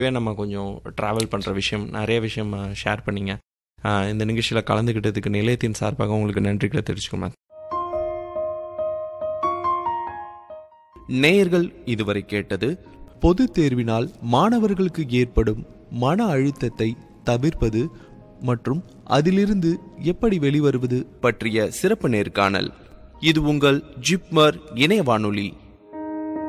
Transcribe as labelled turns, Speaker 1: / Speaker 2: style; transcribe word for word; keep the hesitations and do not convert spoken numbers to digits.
Speaker 1: நம்ம கொஞ்சம் ட்ராவல் பண்ணுற விஷயம் நிறைய விஷயம் ஷேர் பண்ணிங்க. இந்த நிகழ்ச்சியில் கலந்துக்கிட்டதுக்கு நிலையத்தின் சார்பாக உங்களுக்கு நன்றிகளை தெரிவிச்சுக்கோங்க. நேயர்கள் இதுவரை கேட்டது பொது தேர்வினால் மாணவர்களுக்கு ஏற்படும் மன அழுத்தத்தை தவிர்ப்பது மற்றும் அதிலிருந்து எப்படி வெளிவருவது பற்றிய சிறப்பு நேர்காணல். இது உங்கள் ஜிப்மர் இணைய வானொலி.